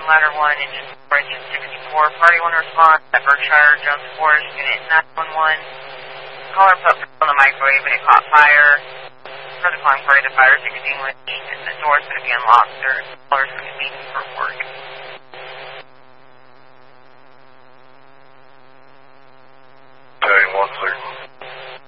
ladder 1, engine 4, engine 64. Party 1 response at Berkshire, Jones Forest, unit 911. Caller put on the microwave and it caught fire. For the calling party, the fire is extinguished and the door is going to be unlocked. There's callers going to be for work.